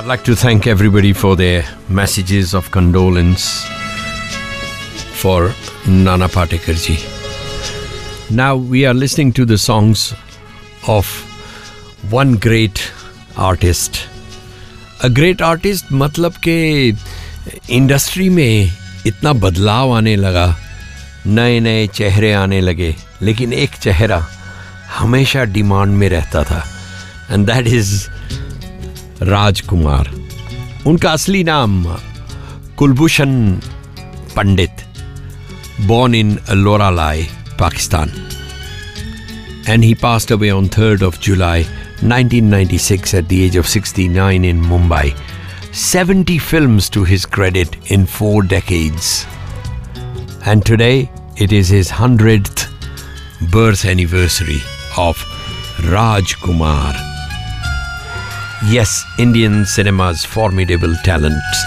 I'd like to thank everybody for their messages of condolence for Nana Patekar ji. Now we are listening to the songs of one great artist. A great artist मतलब के industry में इतना बदलाव आने लगा, नए नए चेहरे आने लगे, लेकिन एक चेहरा हमेशा डिमांड में रहता था, and that is राजकुमार. उनका असली नाम कुलभूषण पंडित, born in Loralai, Pakistan, and he passed away on 3rd of July 1996 at the age of 69 in Mumbai. 70 films to his credit in 4 decades, and today it is his 100th birth anniversary of Rajkumar. Yes, Indian cinema's formidable talents.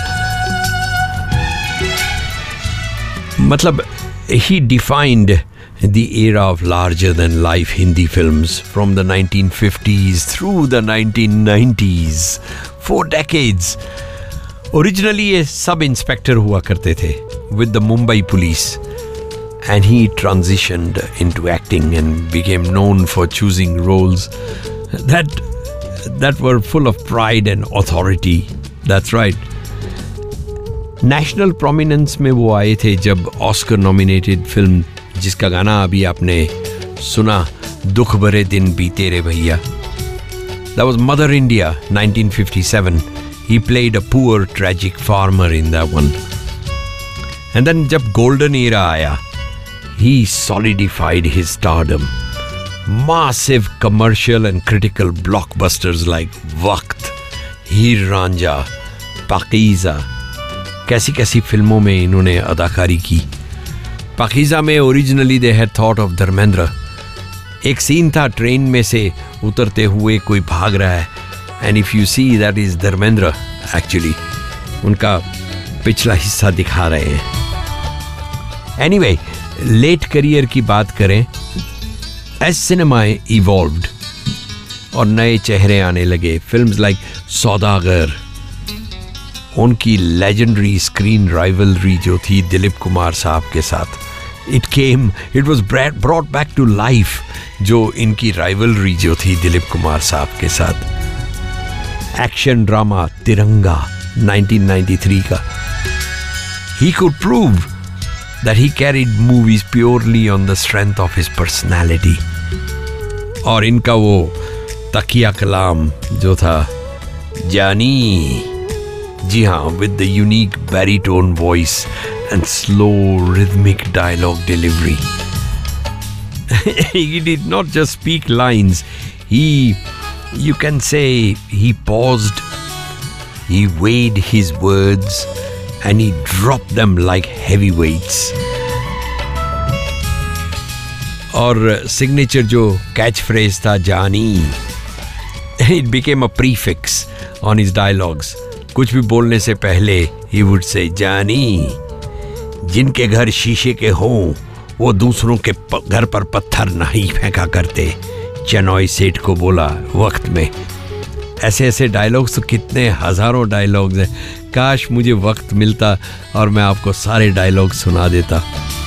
Matlab, he defined the era of larger-than-life Hindi films from the 1950s through the 1990s. 4 decades. Originally, a sub-inspector हुआ करते थे with the Mumbai police, and he transitioned into acting and became known for choosing roles that were full of pride and authority. That's right. National prominence में वो आए थे जब Oscar-nominated film जिसका गाना अभी आपने सुना, दुख भरे दिन बीते रे भैया. That was Mother India, 1957. He played a poor, tragic farmer in that one. And then जब Golden Era आया, he solidified his stardom. Massive commercial and critical blockbusters like Waqt, Heer Ranjha, Pakeeza. कैसी कैसी फिल्मों में इन्होंने अदाकारी की. पाकीज़ा में originally they had thought of Dharmendra. एक सीन था ट्रेन में से उतरते हुए कोई भाग रहा है, and if you see that is Dharmendra. Actually उनका पिछला हिस्सा दिखा रहे हैं. एनीवे, लेट करियर की बात करें, एज सिनेमा इवॉल्व्ड और नए चेहरे आने लगे, फिल्म्स लाइक सौदागर, उनकी लेजेंडरी स्क्रीन राइवलरी जो थी दिलीप कुमार साहब के साथ, it was brought back to life. जो इनकी राइवलरी जो थी दिलीप कुमार साहब के साथ. एक्शन ड्रामा तिरंगा 1993 का. He could prove that he carried movies purely on the strength of his personality. और इनका वो तकिया कलाम जो था, जानी, जी हाँ, with the unique baritone voice and slow rhythmic dialogue delivery. He did not just speak lines. You can say he paused, he weighed his words, and he dropped them like heavyweights. और signature जो catch phrase था, जानी, it became a prefix on his dialogues. कुछ भी बोलने से पहले he would say, जानी, जिनके घर शीशे के हों वो दूसरों के घर पर पत्थर नहीं फेंका करते. चेनॉय सेठ को बोला वक्त में. ऐसे ऐसे डायलॉग्स तो कितने हजारों डायलॉग्स हैं. काश मुझे वक्त मिलता और मैं आपको सारे डायलॉग सुना देता.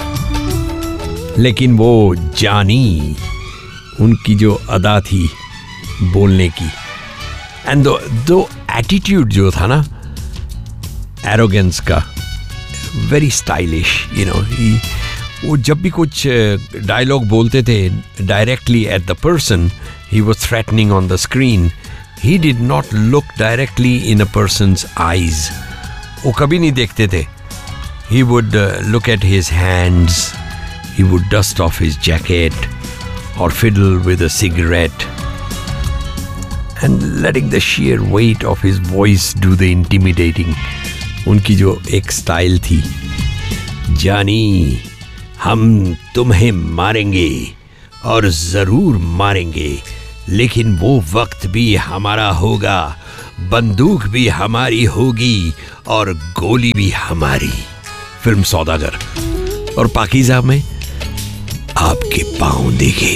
लेकिन वो जानी, उनकी जो अदा थी बोलने की, एंड दो एटीट्यूड जो था ना, एरोगेंस का, वेरी स्टाइलिश, यू नो. वो जब भी कुछ डायलॉग बोलते थे directly at the person he was threatening on the screen, he did not look directly in a persons eyes. वो कभी नहीं देखते थे. He would look at his hands, he would dust of his jacket और fiddle with a cigarette, and letting the sheer weight of his voice do the intimidating. उनकी जो एक style थी, जानी, हम तुम्हें मारेंगे और जरूर मारेंगे, लेकिन वो वक्त भी हमारा होगा, बंदूक भी हमारी होगी और गोली भी हमारी. फिल्म सौदागर. और पाकीज़ा में आपके पाँव देखे,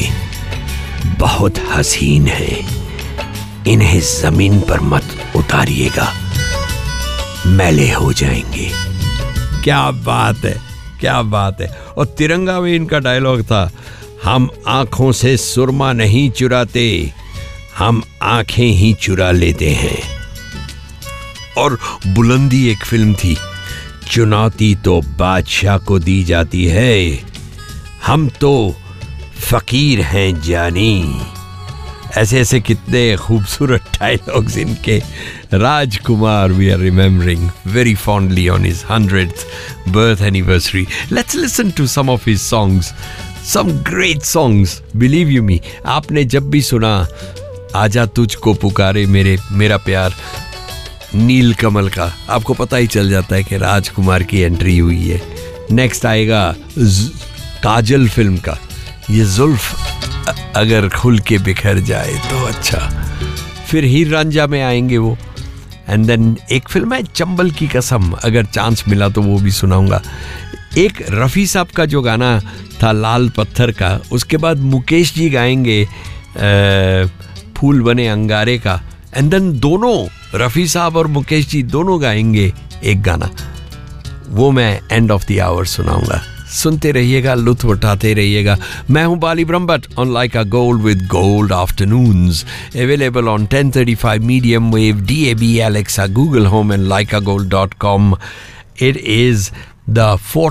बहुत हसीन है, इन्हें जमीन पर मत उतारिएगा. मैले हो जाएंगे। क्या बात है, क्या बात है। और तिरंगा में इनका डायलॉग था, हम आंखों से सुरमा नहीं चुराते, हम आंखें ही चुरा लेते हैं। और बुलंदी एक फिल्म थी, चुनौती तो बादशाह को दी जाती है, हम तो फकीर हैं जानी। ऐसे ऐसे कितने खूबसूरत डायलॉग्स इनके। राजकुमार we are remembering very fondly on his 100th birth anniversary. Let's listen to some of his songs. Some great songs, believe you me. आपने जब भी सुना आजा तुझको पुकारे मेरा प्यार नील कमल का, आपको पता ही चल जाता है कि राजकुमार की एंट्री हुई है। नेक्स्ट आएगा काजल फिल्म का, ये जुल्फ अगर खुल के बिखर जाए तो अच्छा। फिर हीर रांझा में आएंगे वो। एंड देन एक फिल्म है चंबल की कसम, अगर चांस मिला तो वो भी सुनाऊंगा। एक रफ़ी साहब का जो गाना था लाल पत्थर का, उसके बाद मुकेश जी गाएंगे फूल बने अंगारे का। एंड देन दोनों रफ़ी साहब और मुकेश जी दोनों गाएंगे एक गाना, वो मैं एंड ऑफ द आवर सुनाऊंगा। सुनते रहिएगा, लुत्फ उठाते रहिएगा। मैं हूं बाली Brahmbhatt on Like a Gold with Gold Afternoons, available on 1035 medium wave, DAB, Alexa, Google Home and likeagold.com. It is the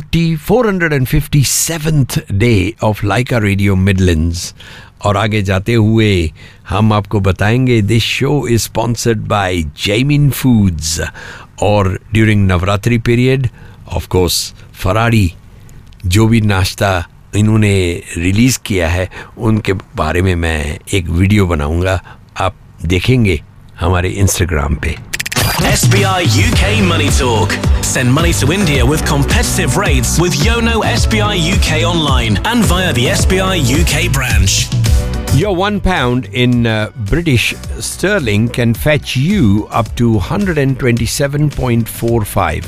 457th day of Leica Radio Midlands. और आगे जाते हुए हम आपको बताएंगे this show is sponsored by Jaimin foods. और during Navratri period of course Ferrari जो भी नाश्ता इन्होंने रिलीज़ किया है उनके बारे में मैं एक वीडियो बनाऊंगा, आप देखेंगे हमारे इंस्टाग्राम पे। SBI UK Money Talk. Send money to India with competitive rates with Yono SBI UK online and via the SBI UK branch. Your £1 in British sterling can fetch you up to 127.45.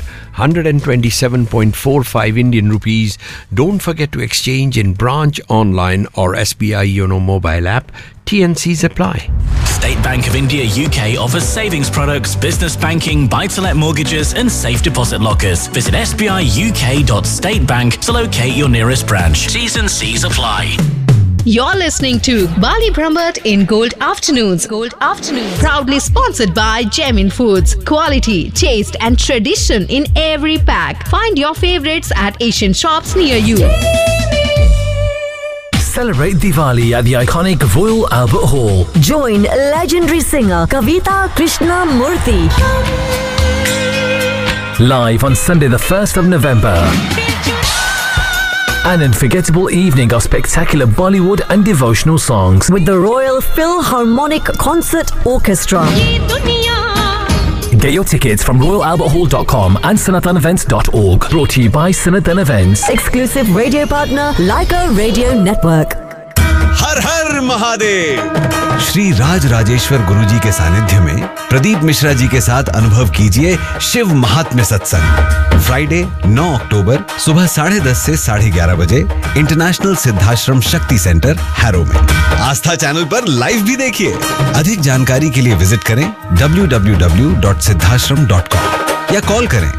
127.45 Indian rupees. Don't forget to exchange in branch, online or SBI Yono mobile app. TNCs apply. State Bank of India UK offers savings products, business banking, buy-to-let mortgages and safe deposit lockers. Visit sbiuk.statebank to locate your nearest branch. T's and C's apply. You're listening to Bali Brahmbhatt in Gold Afternoons. Gold Afternoons. Proudly sponsored by Jaimin Foods. Quality, taste and tradition in every pack. Find your favorites at Asian shops near you. Celebrate Diwali at the iconic Royal Albert Hall. Join legendary singer Kavita Krishnamurthy. Live on Sunday the 1st of November. An unforgettable evening of spectacular Bollywood and devotional songs with the Royal Philharmonic Concert Orchestra. Get your tickets from royalalberthall.com and sanathanevents.org. Brought to you by Sanathan Events. Exclusive radio partner Leica Radio Network. हर हर महादेव। श्री राज राजेश्वर गुरुजी के सानिध्य में प्रदीप मिश्रा जी के साथ अनुभव कीजिए शिव महात्म्य सत्संग। Friday 9 अक्टूबर सुबह 10:30 से 11:30 बजे इंटरनेशनल सिद्धाश्रम शक्ति सेंटर हैरो में। आस्था चैनल पर लाइव भी देखिए। अधिक जानकारी के लिए विजिट करें www.siddhashram.com या कॉल करें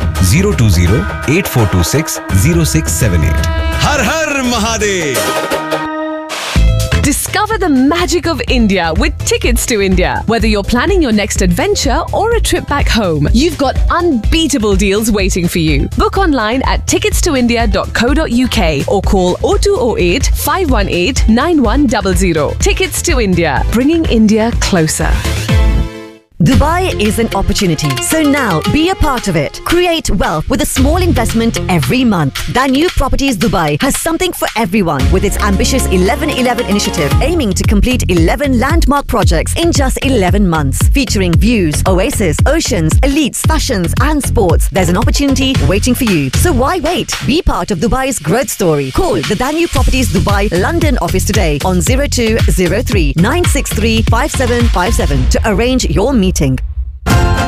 020-8426-0678। हर हर Mahadev. Discover the magic of India with Tickets to India. Whether you're planning your next adventure or a trip back home, you've got unbeatable deals waiting for you. Book online at ticketstoindia.co.uk or call 0208 518 9100. Tickets to India, bringing India closer. Dubai is an opportunity, so now be a part of it. Create wealth with a small investment every month. Danube Properties Dubai has something for everyone with its ambitious 11-11 initiative aiming to complete 11 landmark projects in just 11 months. Featuring views, oasis, oceans, elites, fashions and sports. There's an opportunity waiting for you. So why wait? Be part of Dubai's growth story. Call the Danube Properties Dubai London office today on 0203 963 5757 to arrange your meeting.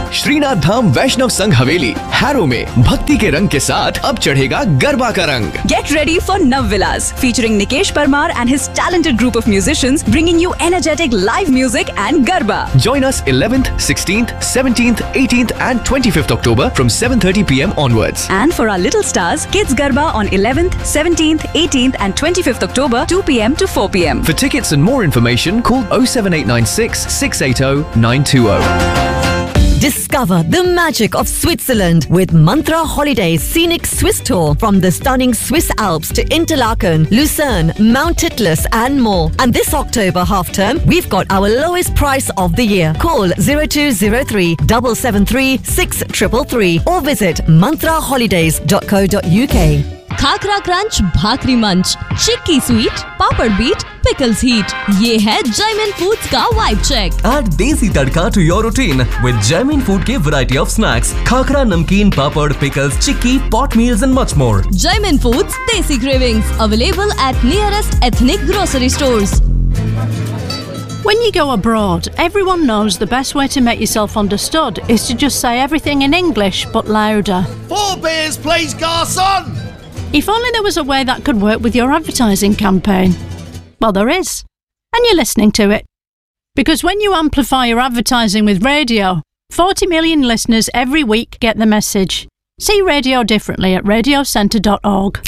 Srinath धाम वैष्णव संघ हवेली harrow में भक्ति के रंग के साथ अब चढ़ेगा गरबा का रंग। Get ready for Navvilas, featuring Nikesh Parmar and his talented group of musicians, bringing you energetic live music and Garba. Join us 11th, 16th, 17th, 18th and 25th October from 7:30 p.m. onwards. And for our little stars, Kids Garba on 11th, 17th, 18th and 25th October, 2 p.m. to 4 p.m. For tickets and more information, call 07896 680 920. Discover the magic of Switzerland with Mantra Holidays Scenic Swiss Tour from the stunning Swiss Alps to Interlaken, Lucerne, Mount Titlis and more. And this October half term, we've got our lowest price of the year. Call 0203 773 6333 or visit mantraholidays.co.uk. Khakhra crunch, भाकरी मंच, चिक्की sweet, पापड़ beat, pickles heat. ये है Jaymin foods का vibe check. Add देसी तड़का to your routine with Jaimin Food के variety of snacks, khakhra, नमकीन, पापड़, pickles, chikki, pot meals and much more. Jaimin Foods Desi Cravings, available at nearest ethnic grocery stores. When you go abroad, everyone knows the best way to make yourself understood is to just say everything in English but louder. 4 beers, please, garçon! If only there was a way that could work with your advertising campaign. Well, there is. And you're listening to it. Because when you amplify your advertising with radio, 40 million listeners every week get the message. See radio differently at radiocentre.org.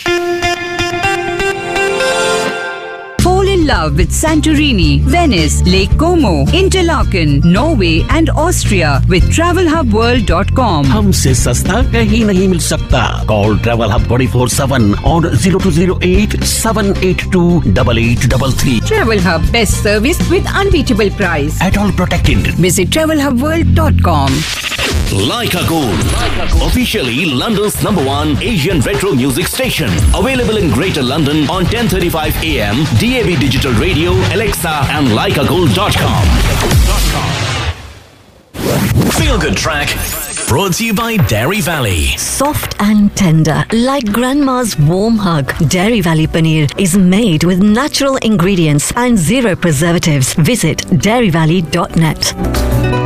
Fall in love with Santorini, Venice, Lake Como, Interlaken, Norway and Austria with TravelHubWorld.com. हमसे सस्ता कहीं नहीं मिल सकता. Call Travel Hub 24/7 on 0208 782 8833. Travel Hub, best service with unbeatable price. At all protected. Visit TravelHubWorld.com. Like a Gold, officially London's #1 Asian retro music station. Available in Greater London on 10:35 AM, DAB Digital Radio, Alexa and likeagold.com. Feel Good Track, brought to you by Dairy Valley. Soft and tender, like grandma's warm hug. Dairy Valley Paneer is made with natural ingredients and zero preservatives. Visit dairyvalley.net.